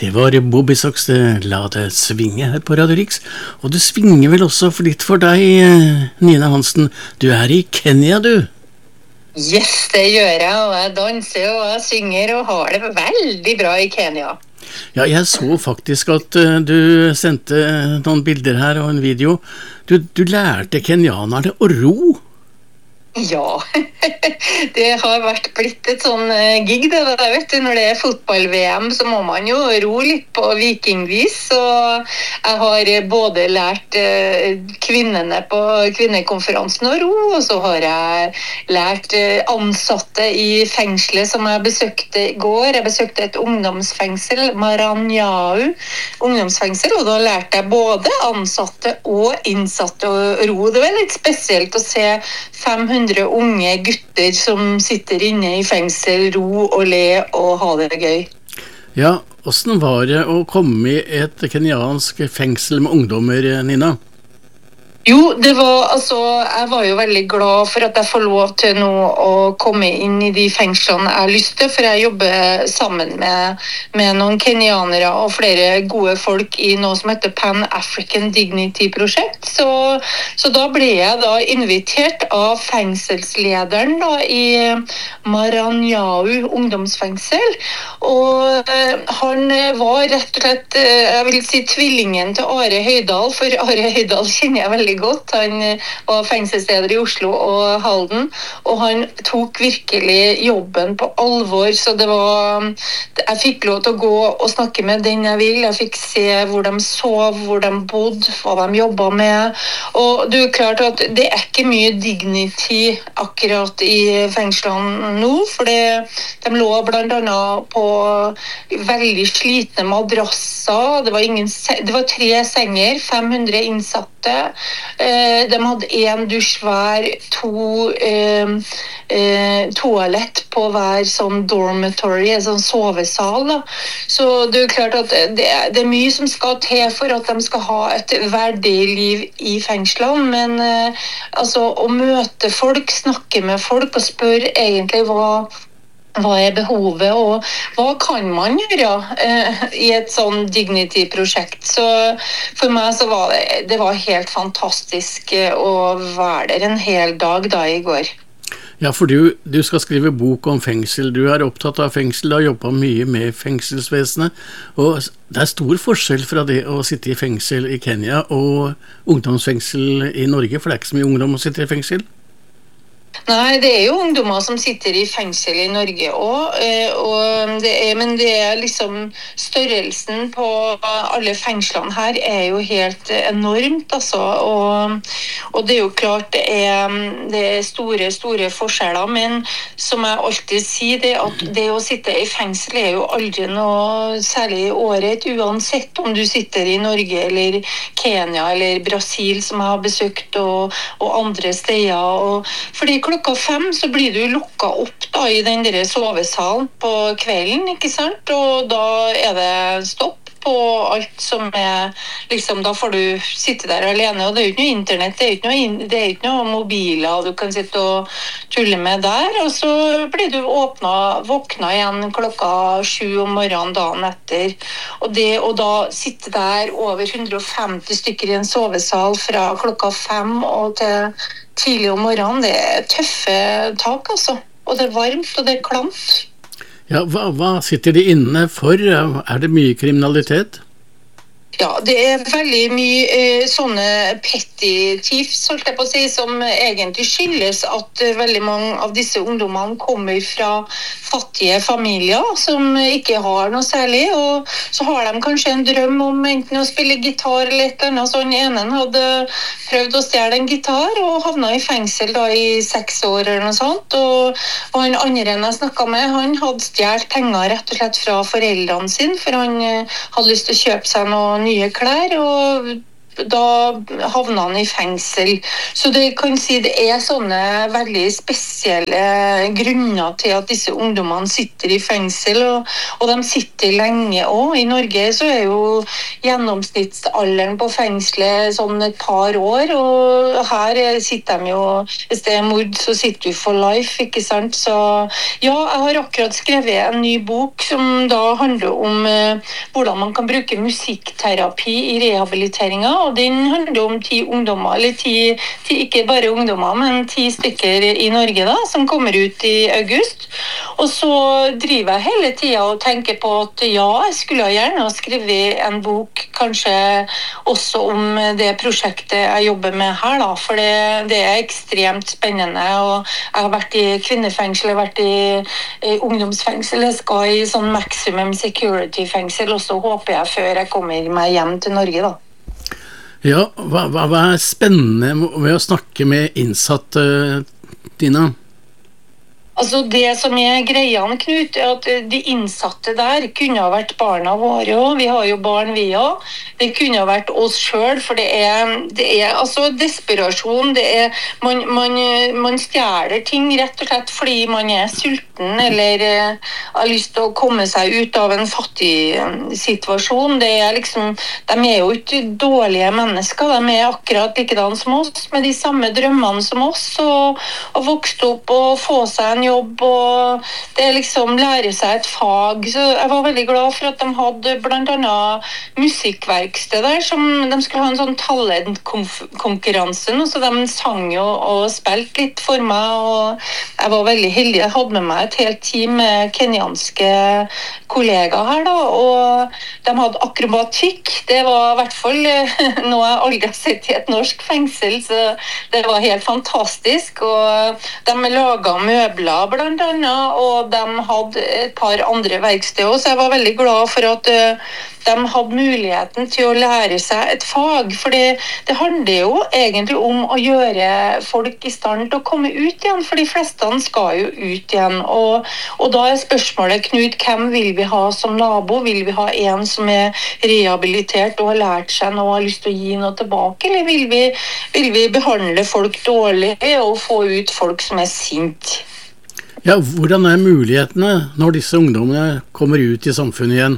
Det var Bobby Socks, la det svinge her på Radio Riks. Og det svinger vel også for litt for deg, Nina Hansen. Du er i Kenya, du. Yes, det gjør jeg, og jeg danser og jeg synger og har det veldig bra i Kenya. Ja, jeg så faktisk at du sendte noen bilder her og en video. Du lærte kenyanerne å ro. Ja, det har vært blitt et sånn gig det der, vet du. Når det er fotball-VM så må man jo ro litt på vikingvis, så jeg har både lært kvinnene på kvinnekonferansen å ro, og så har jeg lært ansatte i fengselet som jeg besøkte i går. Jeg besøkte et ungdomsfengsel, Maranyao ungdomsfengsel, og da lærte jeg både ansatte og innsatte å ro. Det var litt spesielt å se 500 unge gutter som sitter inne i fengsel, ro og le og ha det gøy. Ja, hvordan var det å komme i et kenyansk fengsel med ungdommer, Nina? Jo, jeg var jo veldig glad for at jeg får lov til nå å komme inn i de fengslene jeg har lyst til, for jeg jobber sammen med noen kenyanere og flere gode folk i noe som heter Pan-African Dignity-prosjekt. Så da ble jeg da invitert av fengselslederen da, i Maranyao ungdomsfengsel, og han var rett og slett, jeg vil si tvillingen til Are Høydal, for Are Høydal kjenner jeg veldig godt. Han var fengselsleder i Oslo og Halden, og han tok virkelig jobben på alvor, så jeg fikk lov til å gå og snakke med den jeg vil. Jeg fikk se hvor de sov, hvor de bodde, hva de jobbet med, og det er klart at det er ikke mye dignity akkurat i fengslene nå, for de lå blant annet på veldig slitne madrasser. Det var 3 senger, 500 innsatte. De hadde 1 dusj hver, 2 toalett på hver sånn dormitory, en sånn sovesal da. Så det er klart at det er mye som skal til for at de skal ha et verdig liv i fengslene, men å møte folk, snakke med folk og spørre egentlig hva er behovet, og hva kan man gjøre i et sånn dignity-prosjekt. Så for meg så var det var helt fantastisk å være der en hel dag da i går. Ja, for du skal skrive bok om fengsel. Du er opptatt av fengsel, du har jobbet mye med fengselsvesenet, og det er stor forskjell fra det å sitte i fengsel i Kenya og ungdomsfengsel i Norge, for det er ikke så mye ungdom å sitte i fengsel. Nei, det er jo ungdommer som sitter i fengsel i Norge også, men det er liksom størrelsen på alle fengslene her er jo helt enormt, altså, og det er jo klart det er store forskjeller, men som jeg alltid sier, at det å sitte i fengsel er jo aldri noe særlig i året, uansett om du sitter i Norge eller Kenya eller Brasil, som jeg har besøkt, og andre steder, fordi klokka 5 så blir du lukket opp da, i den der sovesalen på kvelden, ikke sant? Og da er det stopp på alt som liksom, da får du sitte der alene, og det er jo ikke noe internett, det er ikke noe mobiler du kan sitte og tulle med der, og så blir du våkna igjen klokka 7 om morgenen dagen etter, og da sitte der over 150 stykker i en sovesal fra klokka 5 og til tidlig om morgenen, det er tøffe tak, altså. Og det er varmt, og det er klamt. Ja, hva sitter de inne for? Er det mye kriminalitet? Ja, det er veldig mye sånne petty thieves, holdt jeg på å si, som egentlig skyldes at veldig mange av disse ungdommene kommer fra fattige familier som ikke har noe særlig, og så har de kanskje en drøm om enten å spille gitar eller et eller annet. Sånn enen hadde prøvd å stjele en gitar og havnet i fengsel da i 6 år eller noe sånt, og han andre jeg snakket med, han hadde stjålet penger rett og slett fra foreldrene sine, for han hadde lyst til å kjøpe seg noe nye klær, og da havna han i fengsel. Så det kan si det sånne veldig spesielle grunner til at disse ungdommene sitter i fengsel, og de sitter lenge også. I Norge så jo gjennomsnittsalderen på fengselet sånn et par år, og her sitter de jo, hvis det mord så sitter du for life, ikke sant? Så ja, jeg har akkurat skrevet en ny bok som da handler om hvordan man kan bruke musikkterapi i rehabiliteringen, og den handler om 10 ungdommer, eller 10, ikke bare ungdommer, men 10 stykker i Norge da, som kommer ut i august. Og så driver jeg hele tiden og tenker på at ja, jeg skulle gjerne ha skrevet en bok, kanskje også om det prosjektet jeg jobber med her da, for det ekstremt spennende, og jeg har vært i kvinnefengsel, jeg har vært i ungdomsfengsel, jeg skal i sånn maximum security-fengsel, og så håper jeg før jeg kommer meg hjem til Norge da. Ja, hva spennende ved å snakke med innsatte, Tina? Altså det som greia, Knut, at de innsatte der kunne ha vært barna våre også. Vi har jo barn vi også. Det kunne ha vært oss selv, for det altså desperasjon. Man stjeler ting rett og slett fordi man sulten eller har lyst til å komme seg ut av en fattig situasjon. Det liksom, de jo ikke dårlige mennesker. De akkurat likedan som oss, med de samme drømmene som oss, og vokst opp og få seg en jobb, og det liksom lære seg et fag. Så jeg var veldig glad for at de hadde blant annet musikkverksted der, som de skulle ha en sånn talentkonkurranse, så de sang jo og spilte litt for meg, og jeg var veldig heldig. Jeg hadde med meg et helt team med kenyanske kollegaer her da, og de hadde akrobatikk. Det var i hvert fall noe jeg aldri har sett i et norsk fengsel, så det var helt fantastisk, og de laget møbler blant annet, og de hadde et par andre verksteder, så jeg var veldig glad for at de hadde muligheten til å lære seg et fag, for det handler jo egentlig om å gjøre folk i stand til å komme ut igjen, for de fleste skal jo ut igjen, og da spørsmålet, Knut, hvem vil vi ha som nabo? Vil vi ha en som rehabilitert og har lært seg noe og har lyst til å gi noe tilbake, eller vil vi behandle folk dårlig og få ut folk som sint? Ja, hvordan mulighetene når disse ungdommene kommer ut i samfunnet igjen?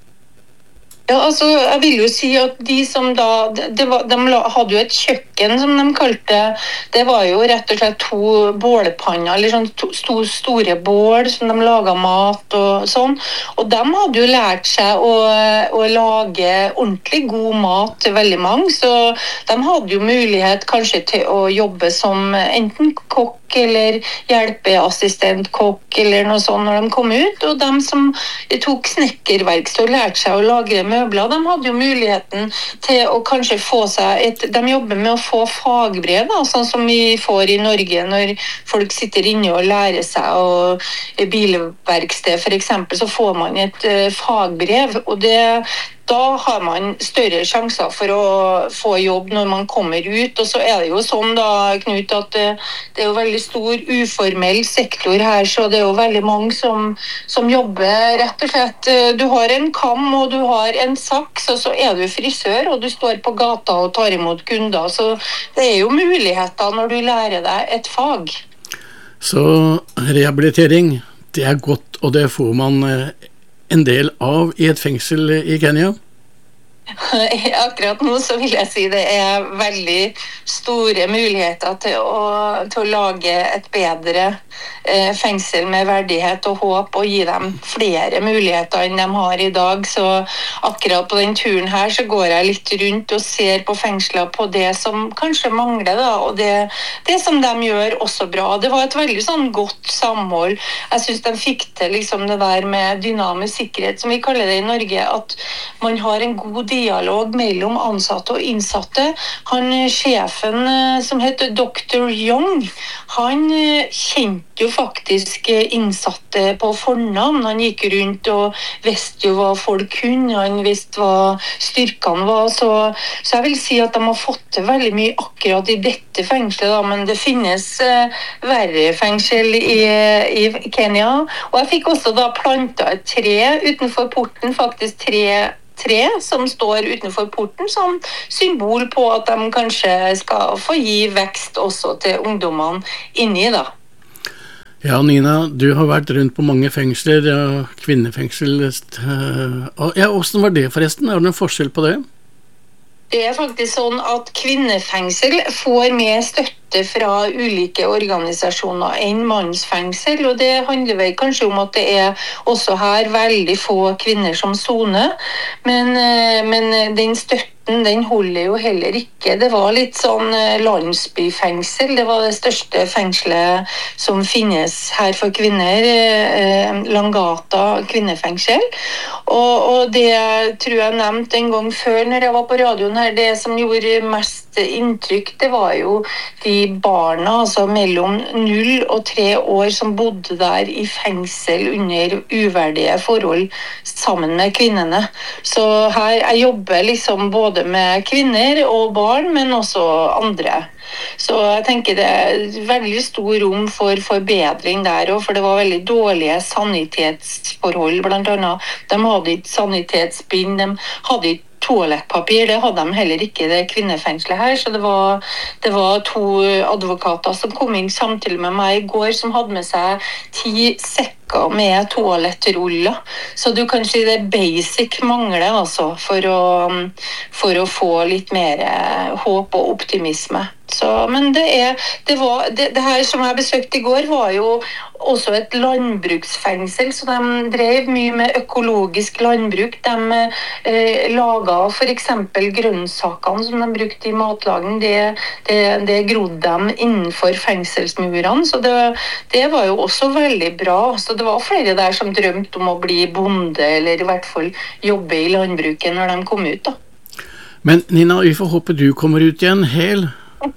Ja, altså, jeg vil jo si at de som da, de hadde jo et kjøkken som de kalte, det var jo rett og slett 2 bålpanner, eller sånn store bål som de laget mat og sånn, og de hadde jo lært seg å lage ordentlig god mat til veldig mange, så de hadde jo mulighet kanskje til å jobbe som enten kokk eller hjelpeassistentkokk eller noe sånt når de kom ut, og de som tok snekkerverksted og lærte seg å lage møbler, de hadde jo muligheten til å kanskje få seg de jobber med å få fagbrev, da, sånn som vi får i Norge når folk sitter inne og lærer seg, og bilverksted for eksempel, så får man et fagbrev, og da har man større sjanser for å få jobb når man kommer ut, og så det jo sånn da, Knut, at det jo veldig stor uformell sektor her, så det jo veldig mange som jobber rett og slett. Du har en kam, og du har en saks, og så du frisør, og du står på gata og tar imot kunder, så det jo muligheter når du lærer deg et fag. Så rehabilitering, det godt, og det får man en del av i et fengsel i Kenya? Akkurat nå så vil jeg si det veldig store muligheter til å lage et bedre fengsel med verdighet og håp, og gi dem flere muligheter enn de har i dag. Så akkurat på den turen her så går jeg litt rundt og ser på fengsler på det som kanskje mangler da, og det som de gjør også bra. Det var et veldig sånn godt samhold. Jeg synes de fikk til liksom det der med dynamisk sikkerhet, som vi kaller det i Norge, at man har en god dialog mellom ansatte og innsatte. Sjefen som heter Dr. Young, han kjente jo faktisk innsatte på fornavn. Han gikk rundt og visste jo hva folk kunne, han visste hva styrkene var, så jeg vil si at de har fått til veldig mye akkurat i dette fengselet, da, men det finnes verre fengsel i Kenya, og jeg fikk også da plantet et tre utenfor porten, faktisk 3 tre som står utenfor porten som symbol på at de kanskje skal få gi vekst også til ungdommene inni da. Ja, Nina, du har vært rundt på mange fengsler, ja, kvinnefengsel. Ja, hvordan var det forresten? Er det noen forskjell på det? Det faktisk sånn at kvinnefengsel får mer støtte fra ulike organisasjoner enn mannsfengsel, og det handler vel kanskje om at det også her veldig få kvinner som soner, men den støtten den holder jo heller ikke. Det var litt sånn landsbyfengsel, det var det største fengselet som finnes her for kvinner, Langata kvinnefengsel, og det tror jeg nevnte en gang før når jeg var på radioen her, det som gjorde mest inntrykk, det var jo de barna, altså mellom 0 og 3 år som bodde der i fengsel under uverdige forhold sammen med kvinnene. Så her jeg jobber liksom både med kvinner og barn, men også andre. Så jeg tenker det veldig stor rom for forbedring der også, for det var veldig dårlige sanitetsforhold, blant annet. De hadde ikke sanitetsbind, de hadde ikke toalettpapir, det hadde de heller ikke i det kvinnefengselet her, så det var 2 advokater som kom inn samtidig med meg i går, som hadde med seg 10 sekker med toalettruller, så du kan si det basic mangler altså, for å få litt mer håp og optimisme. Så, men det her som jeg besøkte i går var jo også et landbruksfengsel, så de drev mye med økologisk landbruk. De laget for eksempel grønnsakene som de brukte i matlaging, det grodde dem innenfor fengselsmurene, så det var jo også veldig bra. Så det var flere der som drømte om å bli bonde, eller i hvert fall jobbe i landbruket når de kom ut da. Men Nina, vi får håpe du kommer ut igjen hel.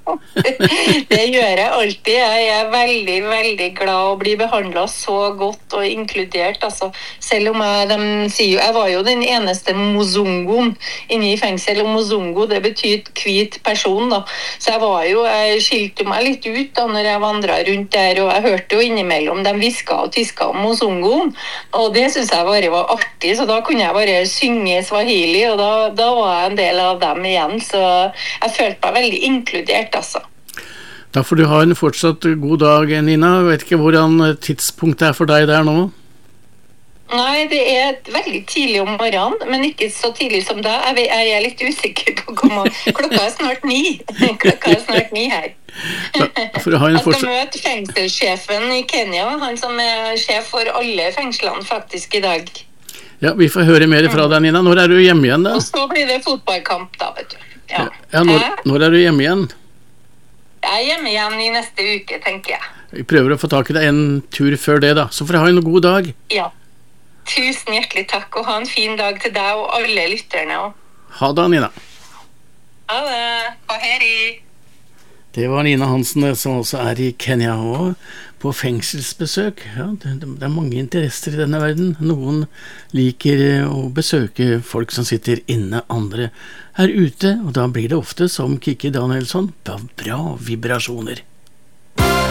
Det gjør jeg alltid. Jeg er veldig, veldig glad å bli behandlet så godt og inkludert. Altså, selv om de sier jo, jeg var jo den eneste mozongoen inne i fengsel, og mozongo det betyr hvit person da. Så jeg skilte meg litt ut da når jeg vandret rundt der, og jeg hørte jo innimellom de visket og tisket om mozongoen, og det synes jeg bare var artig, så da kunne jeg bare synge swahili, og da var jeg en del av dem igjen, så jeg følte meg veldig inkludert. Altså. Da får du ha en fortsatt god dag, Nina. Jeg vet ikke hvordan tidspunktet for deg der nå? Nei, det veldig tidlig om morgenen, men ikke så tidlig som da. Jeg litt usikker på klokka snart 9. Klokka snart 9 her. Da får du ha en jeg skal møte fengselssjefen i Kenya, han som sjef for alle fengslene faktisk i dag. Ja, vi får høre mer fra deg, Nina. Når du hjemme igjen da? Og så blir det fotballkamp da, vet du. Ja, når du hjemme igjen? Jeg hjemme igjen i neste uke, tenker jeg. Vi prøver å få tak i deg en tur før det da, så får du ha en god dag. Ja, tusen hjertelig takk, og ha en fin dag til deg og alle lytterne også. Ha det, Nina. Ha det, Kwaheri. Det var Nina Hansen, som også i Kenya og på fengselsbesøk. Ja, det mange interesser i denne verden. Noen liker å besøke folk som sitter inne, andre ute, og da blir det ofte, som Kikki Danielsson, bra vibrasjoner.